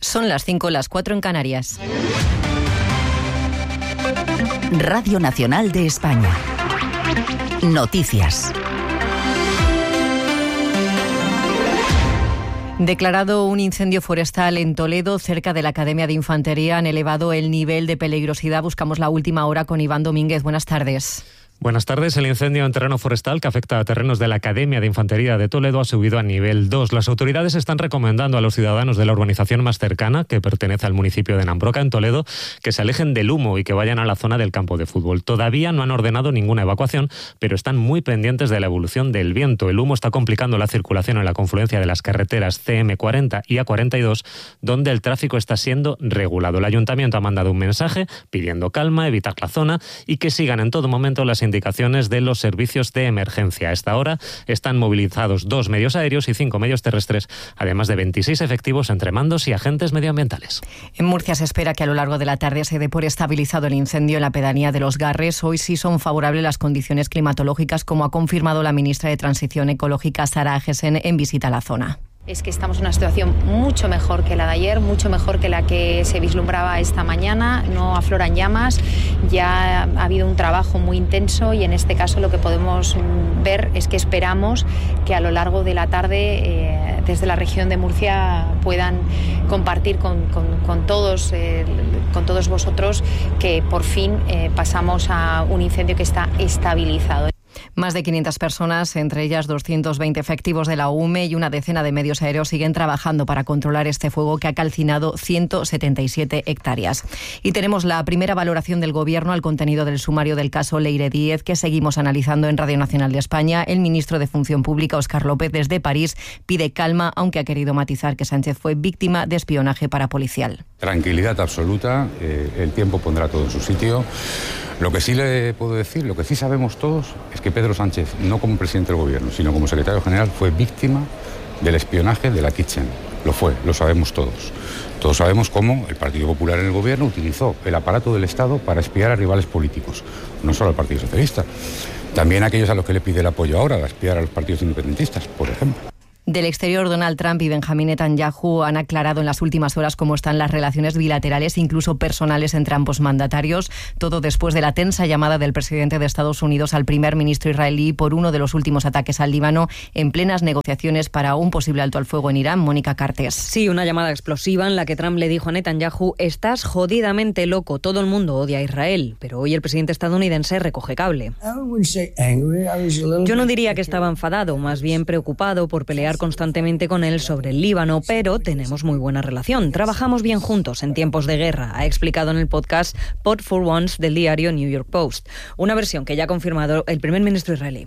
Son las 5, las 4 en Canarias. Radio Nacional de España. Noticias. Declarado un incendio forestal en Toledo, cerca de la Academia de Infantería. Han elevado el nivel de peligrosidad. Buscamos la última hora con Iván Domínguez. Buenas tardes. Buenas tardes. El incendio en terreno forestal que afecta a terrenos de la Academia de Infantería de Toledo ha subido a nivel 2. Las autoridades están recomendando a los ciudadanos de la urbanización más cercana, que pertenece al municipio de Nambroca, en Toledo, que se alejen del humo y que vayan a la zona del campo de fútbol. Todavía no han ordenado ninguna evacuación, pero están muy pendientes de la evolución del viento. El humo está complicando la circulación en la confluencia de las carreteras CM40 y A42, donde el tráfico está siendo regulado. El ayuntamiento ha mandado un mensaje pidiendo calma, evitar la zona y que sigan en todo momento las indicaciones de los servicios de emergencia. A esta hora están movilizados 2 medios aéreos y 5 medios terrestres, además de 26 efectivos entre mandos y agentes medioambientales. En Murcia se espera que a lo largo de la tarde se dé por estabilizado el incendio en la pedanía de Los Garres. Hoy sí son favorables las condiciones climatológicas, como ha confirmado la ministra de Transición Ecológica, Sara Agesen, en visita a la zona. Es que estamos en una situación mucho mejor que la de ayer, mucho mejor que la que se vislumbraba esta mañana. No afloran llamas, ya ha habido un trabajo muy intenso y en este caso lo que podemos ver es que esperamos que a lo largo de la tarde desde la región de Murcia puedan compartir con todos vosotros que por fin pasamos a un incendio que está estabilizado. Más de 500 personas, entre ellas 220 efectivos de la UME y una decena de medios aéreos, siguen trabajando para controlar este fuego que ha calcinado 177 hectáreas. Y tenemos la primera valoración del Gobierno al contenido del sumario del caso Leire Díez, que seguimos analizando en Radio Nacional de España. El ministro de Función Pública, Óscar López, desde París, pide calma, aunque ha querido matizar que Sánchez fue víctima de espionaje parapolicial. Tranquilidad absoluta, el tiempo pondrá todo en su sitio. Lo que sí le puedo decir, lo que sí sabemos todos, es que Pedro Sánchez, no como presidente del Gobierno, sino como secretario general, fue víctima del espionaje de la Kitchen. Lo fue, lo sabemos todos. Todos sabemos cómo el Partido Popular en el Gobierno utilizó el aparato del Estado para espiar a rivales políticos, no solo al Partido Socialista, también a aquellos a los que le pide el apoyo ahora, a espiar a los partidos independentistas, por ejemplo. Del exterior, Donald Trump y Benjamin Netanyahu han aclarado en las últimas horas cómo están las relaciones bilaterales, incluso personales, entre ambos mandatarios. Todo después de la tensa llamada del presidente de Estados Unidos al primer ministro israelí por uno de los últimos ataques al Líbano, en plenas negociaciones para un posible alto al fuego en Irán. Mónica Cartes. Sí, una llamada explosiva en la que Trump le dijo a Netanyahu: estás jodidamente loco, todo el mundo odia a Israel. Pero hoy el presidente estadounidense recoge cable. Yo no diría que estaba enfadado, más bien preocupado por pelear constantemente con él sobre el Líbano, pero tenemos muy buena relación. Trabajamos bien juntos en tiempos de guerra, ha explicado en el podcast Pod for Once del diario New York Post. Una versión que ya ha confirmado el primer ministro israelí.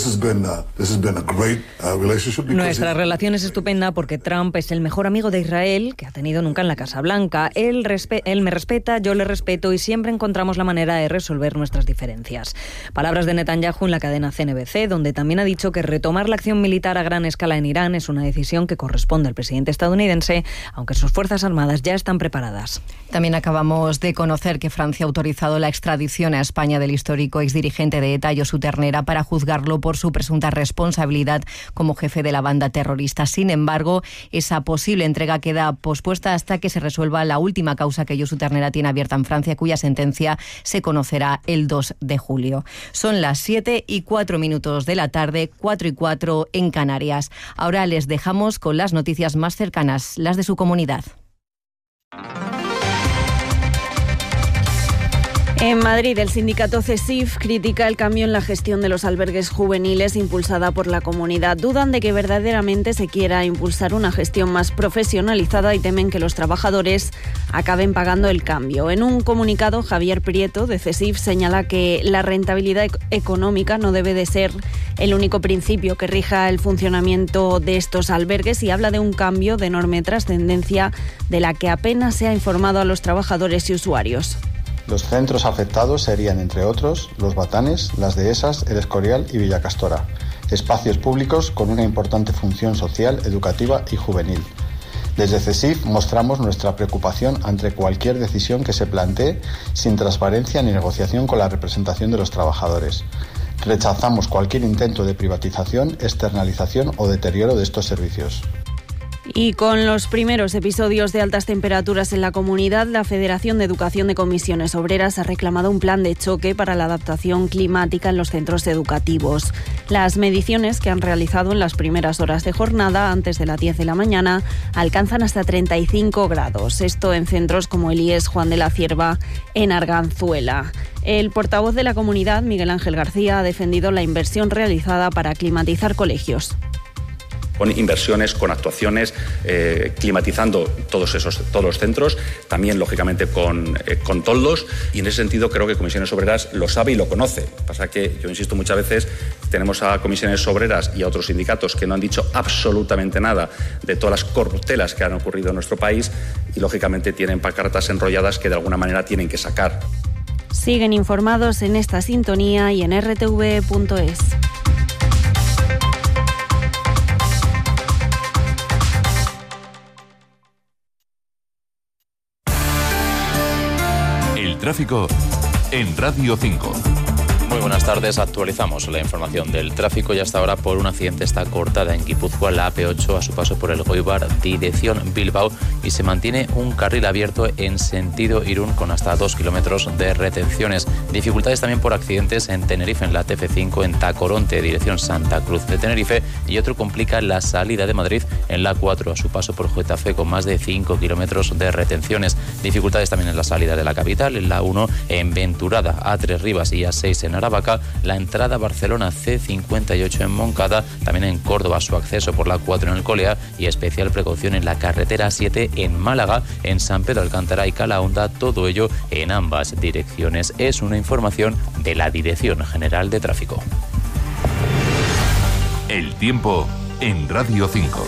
Nuestra relación es estupenda porque Trump es el mejor amigo de Israel que ha tenido nunca en la Casa Blanca. Él me respeta, yo le respeto y siempre encontramos la manera de resolver nuestras diferencias. Palabras de Netanyahu en la cadena CNBC, donde también ha dicho que retomar la acción militar a gran escala en Irán es una decisión que corresponde al presidente estadounidense, aunque sus fuerzas armadas ya están preparadas. También acabamos de conocer que Francia ha autorizado la extradición a España del histórico exdirigente de ETA, Josu Ternera, para juzgarlo por su presunta responsabilidad como jefe de la banda terrorista. Sin embargo, esa posible entrega queda pospuesta hasta que se resuelva la última causa que Josu Ternera tiene abierta en Francia, cuya sentencia se conocerá el 2 de julio. Son las 7:04 de la tarde, 4:04 en Canarias. Ahora les dejamos con las noticias más cercanas, las de su comunidad. En Madrid, el sindicato CESIF critica el cambio en la gestión de los albergues juveniles impulsada por la comunidad. Dudan de que verdaderamente se quiera impulsar una gestión más profesionalizada y temen que los trabajadores acaben pagando el cambio. En un comunicado, Javier Prieto, de CESIF, señala que la rentabilidad económica no debe de ser el único principio que rija el funcionamiento de estos albergues y habla de un cambio de enorme trascendencia de la que apenas se ha informado a los trabajadores y usuarios. Los centros afectados serían, entre otros, Los Batanes, Las Dehesas, El Escorial y Villa Castora, espacios públicos con una importante función social, educativa y juvenil. Desde CESIF mostramos nuestra preocupación ante cualquier decisión que se plantee sin transparencia ni negociación con la representación de los trabajadores. Rechazamos cualquier intento de privatización, externalización o deterioro de estos servicios. Y con los primeros episodios de altas temperaturas en la comunidad, la Federación de Educación de Comisiones Obreras ha reclamado un plan de choque para la adaptación climática en los centros educativos. Las mediciones que han realizado en las primeras horas de jornada, antes de las 10 de la mañana, alcanzan hasta 35 grados. Esto en centros como el IES Juan de la Cierva, en Arganzuela. El portavoz de la comunidad, Miguel Ángel García, ha defendido la inversión realizada para climatizar colegios. Con inversiones, con actuaciones, climatizando todos los centros, también lógicamente con toldos, y en ese sentido creo que Comisiones Obreras lo sabe y lo conoce. Pasa que yo insisto muchas veces, tenemos a Comisiones Obreras y a otros sindicatos que no han dicho absolutamente nada de todas las corruptelas que han ocurrido en nuestro país y lógicamente tienen pancartas enrolladas que de alguna manera tienen que sacar. Siguen informados en esta sintonía y en rtv.es. Tráfico en Radio 5. Muy buenas tardes, actualizamos la información del tráfico y hasta ahora por un accidente está cortada en Guipúzcoa la AP8 a su paso por el Goibar, dirección Bilbao, y se mantiene un carril abierto en sentido Irún con hasta 2 kilómetros de retenciones. Dificultades también por accidentes en Tenerife, en la TF5 en Tacoronte, dirección Santa Cruz de Tenerife, y otro complica la salida de Madrid en la A4 a su paso por Getafe con más de 5 kilómetros de retenciones. Dificultades también en la salida de la capital, en la A1 en Venturada, A3 Rivas y A6 en Aravaca, la entrada a Barcelona C58 en Moncada, también en Córdoba su acceso por la 4 en Alcolea y especial precaución en la carretera 7 en Málaga, en San Pedro Alcántara y Calahonda, todo ello en ambas direcciones. Es una información de la Dirección General de Tráfico. El tiempo en Radio 5.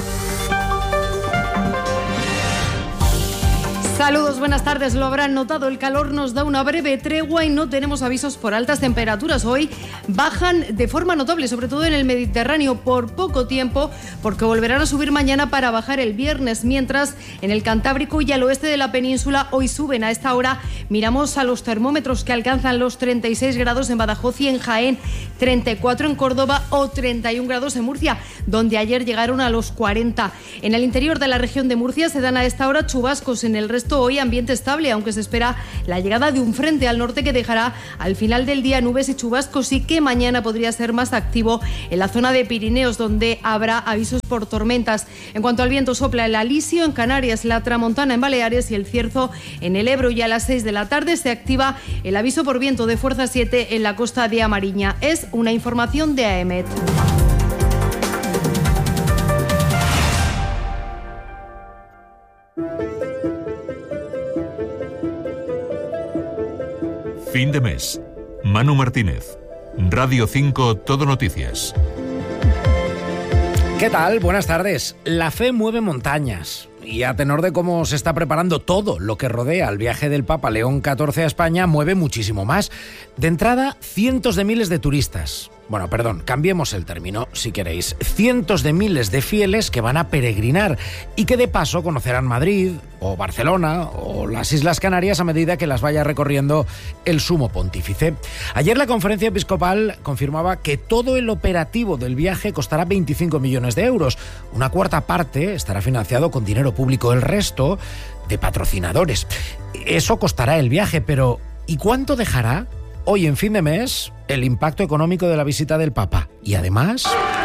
Saludos, buenas tardes. Lo habrán notado, el calor nos da una breve tregua y no tenemos avisos por altas temperaturas. Hoy bajan de forma notable, sobre todo en el Mediterráneo, por poco tiempo, porque volverán a subir mañana para bajar el viernes, mientras en el Cantábrico y al oeste de la península hoy suben. A esta hora miramos a los termómetros que alcanzan los 36 grados en Badajoz y en Jaén, 34 en Córdoba o 31 grados en Murcia, donde ayer llegaron a los 40. En el interior de la región de Murcia se dan a esta hora chubascos. En el resto hoy ambiente estable, aunque se espera la llegada de un frente al norte que dejará al final del día nubes y chubascos, y que mañana podría ser más activo en la zona de Pirineos, donde habrá avisos por tormentas. En cuanto al viento, sopla el alisio en Canarias, la tramontana en Baleares y el cierzo en el Ebro, y a las 6 de la tarde se activa el aviso por viento de fuerza 7 en la costa de Amariña. Es una información de AEMET. Fin de mes. Manu Martínez. Radio 5 Todo Noticias. ¿Qué tal? Buenas tardes. La fe mueve montañas. Y a tenor de cómo se está preparando todo lo que rodea al viaje del Papa León XIV a España, mueve muchísimo más. De entrada, cientos de miles de turistas. Bueno, perdón, cambiemos el término, si queréis. Cientos de miles de fieles que van a peregrinar y que de paso conocerán Madrid o Barcelona o las Islas Canarias a medida que las vaya recorriendo el Sumo Pontífice. Ayer la Conferencia Episcopal confirmaba que todo el operativo del viaje costará 25 millones de euros. Una cuarta parte estará financiado con dinero público, el resto de patrocinadores. Eso costará el viaje, pero ¿y cuánto dejará hoy en fin de mes el impacto económico de la visita del Papa? Y además...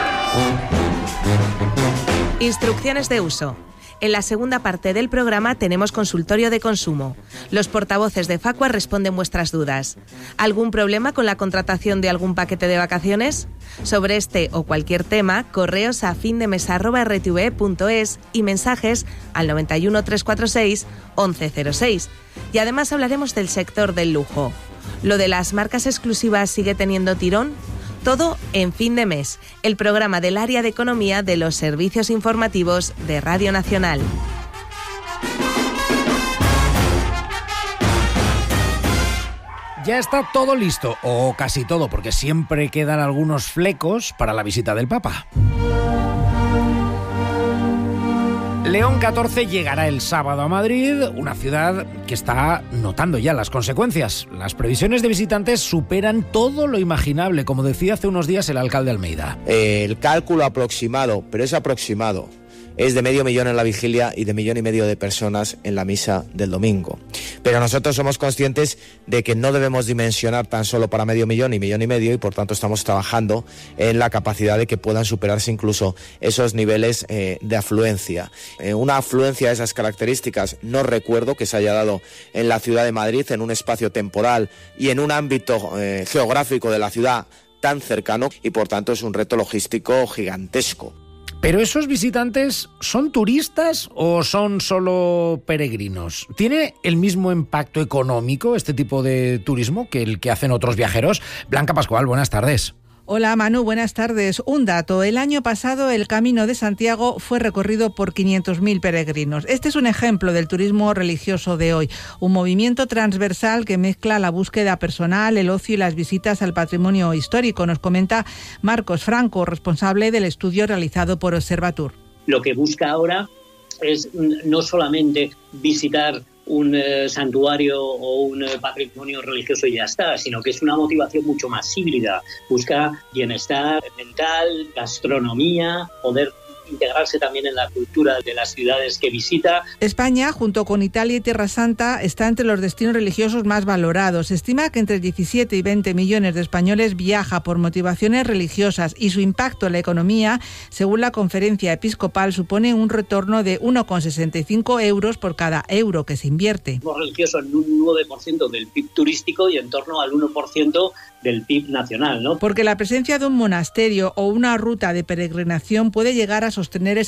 Instrucciones de uso. En la segunda parte del programa tenemos consultorio de consumo. Los portavoces de Facua responden vuestras dudas. ¿Algún problema con la contratación de algún paquete de vacaciones? Sobre este o cualquier tema, correos a findemesa@rtve.es y mensajes al 91 346 1106. Y además hablaremos del sector del lujo. ¿Lo de las marcas exclusivas sigue teniendo tirón? Todo en Fin de Mes, el programa del área de economía de los servicios informativos de Radio Nacional. Ya está todo listo, o casi todo, porque siempre quedan algunos flecos para la visita del Papa. León XIV llegará el sábado a Madrid, una ciudad que está notando ya las consecuencias. Las previsiones de visitantes superan todo lo imaginable, como decía hace unos días el alcalde Almeida. El cálculo aproximado, pero es aproximado, es de 500.000 en la vigilia y de 1,5 millones de personas en la misa del domingo. Pero nosotros somos conscientes de que no debemos dimensionar tan solo para 500.000 y 1,5 millones y por tanto estamos trabajando en la capacidad de que puedan superarse incluso esos niveles de afluencia. Una afluencia de esas características no recuerdo que se haya dado en la ciudad de Madrid, en un espacio temporal y en un ámbito geográfico de la ciudad tan cercano, y por tanto es un reto logístico gigantesco. ¿Pero esos visitantes son turistas o son solo peregrinos? ¿Tiene el mismo impacto económico este tipo de turismo que el que hacen otros viajeros? Blanca Pascual, buenas tardes. Hola Manu, buenas tardes. Un dato, el año pasado el Camino de Santiago fue recorrido por 500.000 peregrinos. Este es un ejemplo del turismo religioso de hoy, un movimiento transversal que mezcla la búsqueda personal, el ocio y las visitas al patrimonio histórico. Nos comenta Marcos Franco, responsable del estudio realizado por Observatur. Lo que busca ahora es no solamente visitar un santuario o un patrimonio religioso y ya está, sino que es una motivación mucho más híbrida. Busca bienestar mental, gastronomía, poder integrarse también en la cultura de las ciudades que visita. España, junto con Italia y Tierra Santa, está entre los destinos religiosos más valorados. Se estima que entre 17 y 20 millones de españoles viaja por motivaciones religiosas y su impacto en la economía, según la Conferencia Episcopal, supone un retorno de 1,65 euros por cada euro que se invierte. Religioso en un 9% del PIB turístico y en torno al 1% del PIB nacional, ¿no? Porque la presencia de un monasterio o una ruta de peregrinación puede llegar a sostener el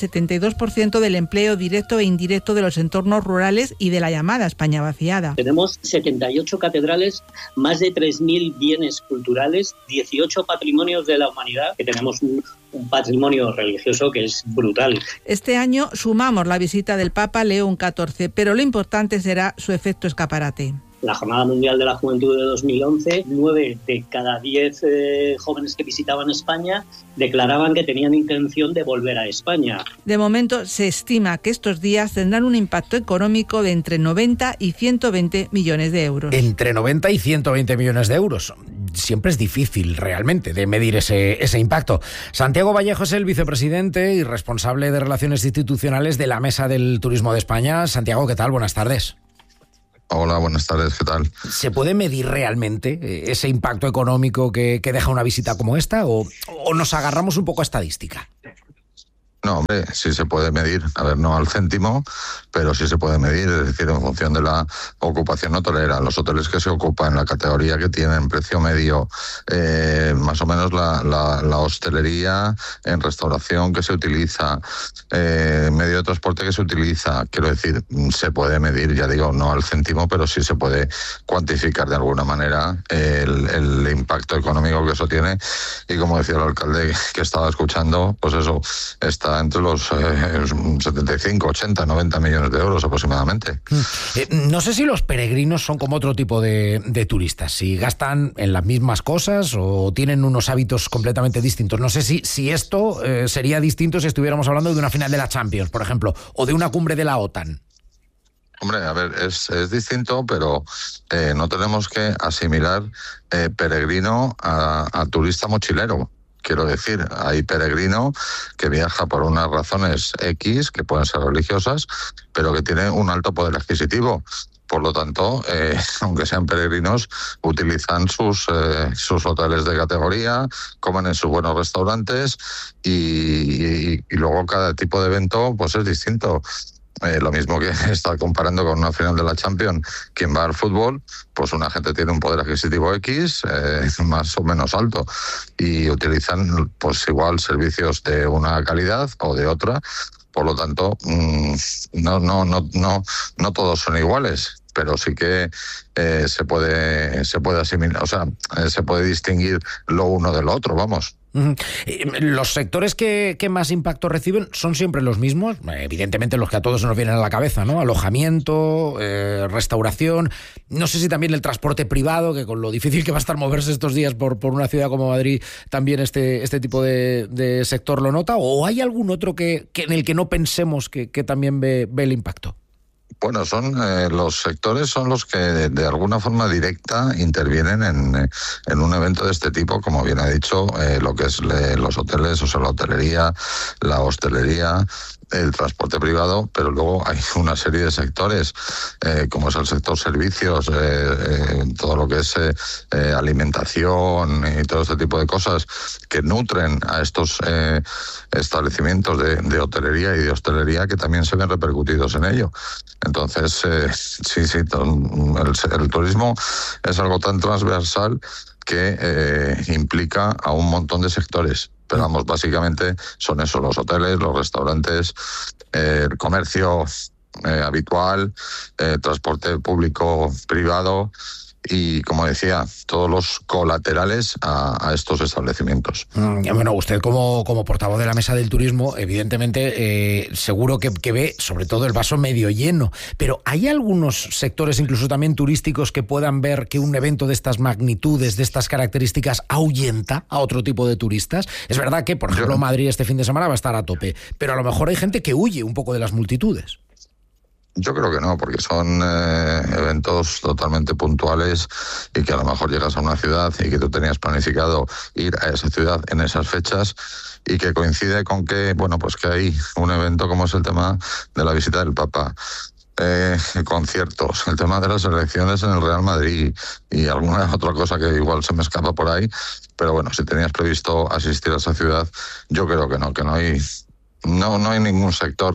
72% del empleo directo e indirecto de los entornos rurales y de la llamada España vaciada. Tenemos 78 catedrales, más de 3.000 bienes culturales, 18 patrimonios de la humanidad, que tenemos un patrimonio religioso que es brutal. Este año sumamos la visita del Papa León XIV, pero lo importante será su efecto escaparate. La Jornada Mundial de la Juventud de 2011, 9 de cada 10 jóvenes que visitaban España declaraban que tenían intención de volver a España. De momento se estima que estos días tendrán un impacto económico de entre 90 y 120 millones de euros. Entre 90 y 120 millones de euros. Siempre es difícil realmente de medir ese impacto. Santiago Vallejo es el vicepresidente y responsable de Relaciones Institucionales de la Mesa del Turismo de España. Santiago, ¿qué tal? Buenas tardes. Hola, buenas tardes, ¿qué tal? ¿Se puede medir realmente ese impacto económico que deja una visita como esta o nos agarramos un poco a estadística? No, hombre, sí se puede medir, a ver, no al céntimo, pero sí se puede medir, es decir, en función de la ocupación hotelera. Los hoteles que se ocupan en la categoría que tienen precio medio, más o menos la hostelería en restauración que se utiliza, medio de transporte que se utiliza, quiero decir, se puede medir, ya digo, no al céntimo, pero sí se puede cuantificar de alguna manera el impacto económico que eso tiene. Y como decía el alcalde que estaba escuchando, pues eso está entre los 75, 80, 90 millones de euros aproximadamente. No sé si los peregrinos son como otro tipo de turistas, si gastan en las mismas cosas o tienen unos hábitos completamente distintos. No sé si esto sería distinto si estuviéramos hablando de una final de la Champions, por ejemplo, o de una cumbre de la OTAN. Hombre, a ver, es distinto, pero no tenemos que asimilar peregrino a turista mochilero. Quiero decir, hay peregrino que viaja por unas razones X, que pueden ser religiosas, pero que tiene un alto poder adquisitivo. Por lo tanto, aunque sean peregrinos, utilizan sus hoteles de categoría, comen en sus buenos restaurantes y luego cada tipo de evento pues es distinto. Lo mismo que estar comparando con una final de la Champions, quien va al fútbol, pues una gente tiene un poder adquisitivo X, más o menos alto, y utilizan pues igual servicios de una calidad o de otra. Por lo tanto, no todos son iguales, pero sí que se puede asimilar, o sea, se puede distinguir lo uno de lo otro, vamos. ¿Los sectores que más impacto reciben son siempre los mismos? Evidentemente los que a todos se nos vienen a la cabeza, ¿no? Alojamiento, restauración, no sé si también el transporte privado, que con lo difícil que va a estar moverse estos días por una ciudad como Madrid, también este tipo de sector lo nota, ¿o hay algún otro que en el que no pensemos que también ve el impacto? Bueno, los sectores son los que de alguna forma directa intervienen en un evento de este tipo, como bien ha dicho, lo que es los hoteles, o sea, la hotelería, la hostelería, el transporte privado, pero luego hay una serie de sectores, como es el sector servicios, todo lo que es alimentación y todo este tipo de cosas que nutren a estos establecimientos de hotelería y de hostelería, que también se ven repercutidos en ello. Entonces, sí, el turismo es algo tan transversal que implica a un montón de sectores. Pero vamos, básicamente son eso, los hoteles, los restaurantes, el comercio habitual, transporte público privado y, como decía, todos los colaterales a estos establecimientos. Bueno, usted como portavoz de la Mesa del Turismo, evidentemente, seguro que ve sobre todo el vaso medio lleno, pero ¿hay algunos sectores, incluso también turísticos, que puedan ver que un evento de estas magnitudes, de estas características, ahuyenta a otro tipo de turistas? Es verdad que, por ejemplo, Madrid este fin de semana va a estar a tope, pero a lo mejor hay gente que huye un poco de las multitudes. Yo creo que no, porque son eventos totalmente puntuales y que a lo mejor llegas a una ciudad y que tú tenías planificado ir a esa ciudad en esas fechas y que coincide con que, bueno, pues que hay un evento como es el tema de la visita del Papa. Conciertos, el tema de las elecciones en el Real Madrid y alguna otra cosa que igual se me escapa por ahí, pero bueno, si tenías previsto asistir a esa ciudad, yo creo que no hay... No hay ningún sector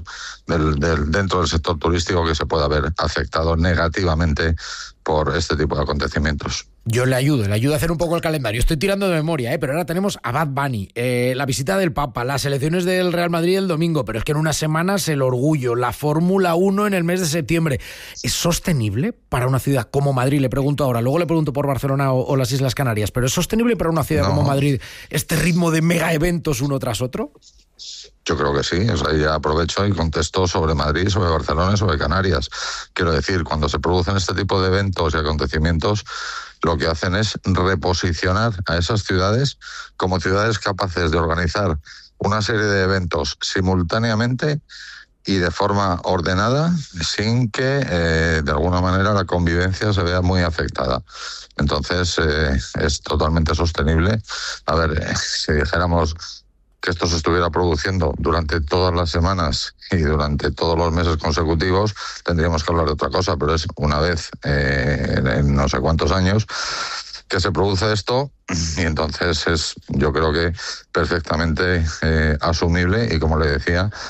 dentro del sector turístico que se pueda ver afectado negativamente por este tipo de acontecimientos. Yo le ayudo a hacer un poco el calendario. Estoy tirando de memoria, pero ahora tenemos a Bad Bunny, la visita del Papa, las elecciones del Real Madrid el domingo, pero es que en unas semanas el Orgullo, la Fórmula 1 en el mes de septiembre. ¿Es sostenible para una ciudad como Madrid? Le pregunto ahora, luego le pregunto por Barcelona o las Islas Canarias, pero ¿es sostenible para una ciudad como Madrid este ritmo de mega eventos uno tras otro? Yo creo que sí, o sea, ya aprovecho y contesto sobre Madrid, sobre Barcelona y sobre Canarias. Quiero decir, cuando se producen este tipo de eventos y acontecimientos, lo que hacen es reposicionar a esas ciudades como ciudades capaces de organizar una serie de eventos simultáneamente y de forma ordenada, sin que de alguna manera la convivencia se vea muy afectada. Entonces, es totalmente sostenible. A ver, si dijéramos que esto se estuviera produciendo durante todas las semanas y durante todos los meses consecutivos, tendríamos que hablar de otra cosa, pero es una vez en no sé cuántos años que se produce esto, y entonces es, yo creo que perfectamente asumible, y como le decía,